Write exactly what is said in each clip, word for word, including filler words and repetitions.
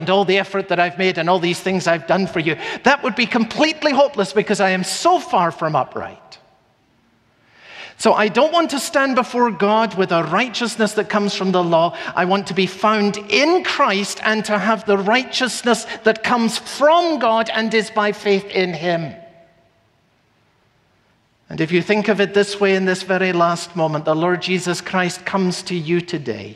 and all the effort that I've made and all these things I've done for you. That would be completely hopeless because I am so far from upright. So I don't want to stand before God with a righteousness that comes from the law. I want to be found in Christ and to have the righteousness that comes from God and is by faith in him. And if you think of it this way in this very last moment, the Lord Jesus Christ comes to you today.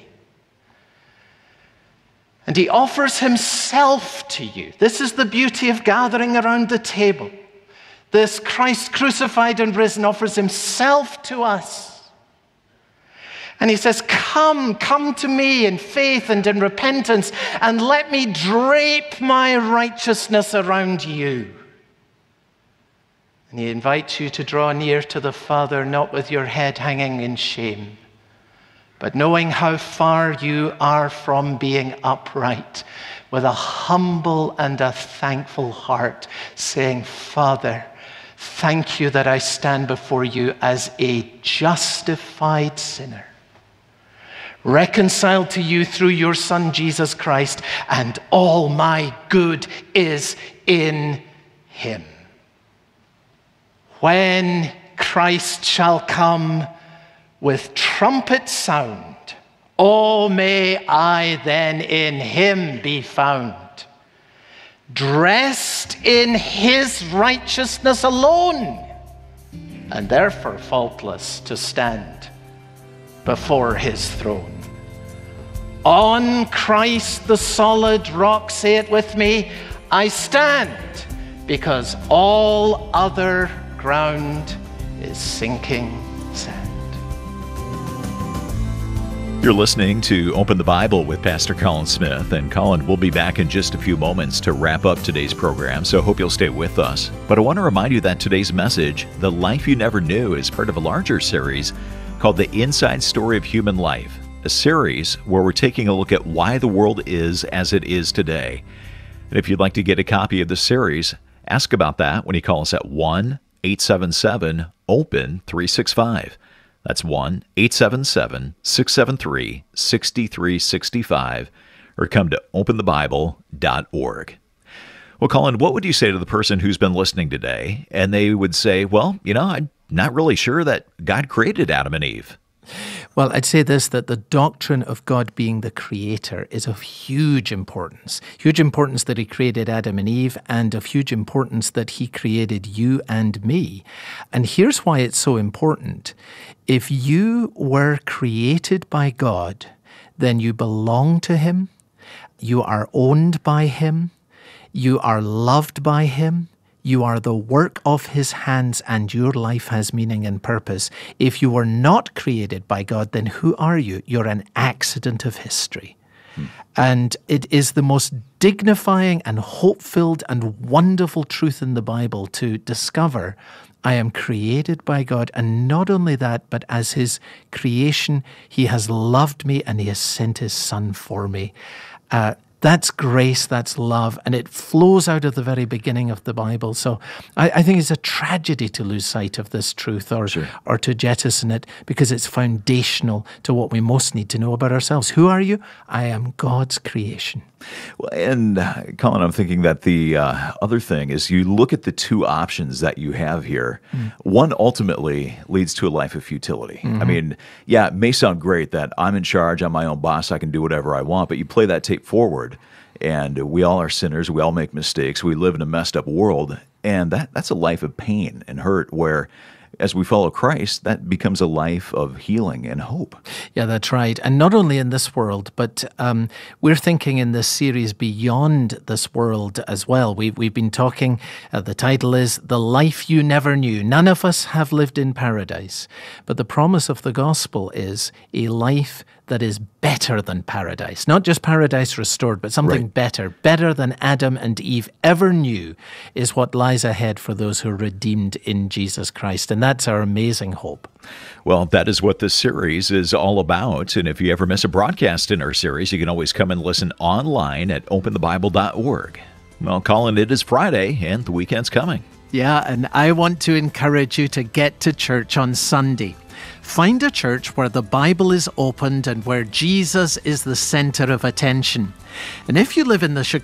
And he offers himself to you. This is the beauty of gathering around the table. This Christ crucified and risen offers himself to us. And he says, come, come to me in faith and in repentance, and let me drape my righteousness around you. And he invites you to draw near to the Father, not with your head hanging in shame, but knowing how far you are from being upright, with a humble and a thankful heart, saying, Father, thank you that I stand before you as a justified sinner, reconciled to you through your Son, Jesus Christ, and all my good is in him. When Christ shall come with trumpet sound, oh, may I then in him be found, dressed in his righteousness alone, and therefore faultless to stand before his throne. On Christ the solid rock, say it with me, I stand, because all other ground is sinking sand. You're listening to Open the Bible with Pastor Colin Smith. And Colin, we'll be back in just a few moments to wrap up today's program, so I hope you'll stay with us. But I want to remind you that today's message, The Life You Never Knew, is part of a larger series called The Inside Story of Human Life, a series where we're taking a look at why the world is as it is today. And if you'd like to get a copy of the series, ask about that when you call us at one eight seven seven open three six five. That's one eight seven seven, six seven three, six three six five, or come to open the bible dot org. Well, Colin, what would you say to the person who's been listening today, and they would say, well, you know, I'm not really sure that God created Adam and Eve? Well, I'd say this, that the doctrine of God being the creator is of huge importance. Huge importance that he created Adam and Eve, and of huge importance that he created you and me. And here's why it's so important. If you were created by God, then you belong to him, you are owned by him, you are loved by him, you are the work of his hands, and your life has meaning and purpose. If you were not created by God, then who are you? You're an accident of history. Hmm. And it is the most dignifying and hope-filled and wonderful truth in the Bible to discover I am created by God, and not only that, but as his creation, he has loved me and he has sent his Son for me. Uh, That's grace, that's love, and it flows out of the very beginning of the Bible. So I, I think it's a tragedy to lose sight of this truth or, sure. or to jettison it, because it's foundational to what we most need to know about ourselves. Who are you? I am God's creation. Well, and uh, Colin, I'm thinking that the uh, other thing is you look at the two options that you have here. Mm. One ultimately leads to a life of futility. Mm-hmm. I mean, yeah, it may sound great that I'm in charge, I'm my own boss, I can do whatever I want, but you play that tape forward, and we all are sinners, we all make mistakes, we live in a messed up world, and that that's a life of pain and hurt where, as we follow Christ, that becomes a life of healing and hope. Yeah, that's right. And not only in this world, but um, we're thinking in this series beyond this world as well. We've, we've been talking, uh, the title is The Life You Never Knew. None of us have lived in paradise, but the promise of the gospel is a life that is better than paradise. Not just paradise restored, but something right. better. Better than Adam and Eve ever knew is what lies ahead for those who are redeemed in Jesus Christ. And that's our amazing hope. Well, that is what this series is all about. And if you ever miss a broadcast in our series, you can always come and listen online at open the bible dot org. Well, Colin, it is Friday and the weekend's coming. Yeah, and I want to encourage you to get to church on Sunday. Find a church where the Bible is opened and where Jesus is the center of attention. And if you live in the